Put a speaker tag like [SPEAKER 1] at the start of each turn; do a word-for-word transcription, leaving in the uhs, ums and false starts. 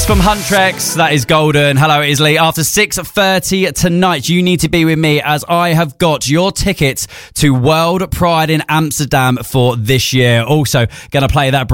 [SPEAKER 1] from Huntrix. That is Golden. Hello, it is Lee. After six thirty tonight, you need to be with me as I have got your tickets to World Pride in Amsterdam for this year. Also, going to play that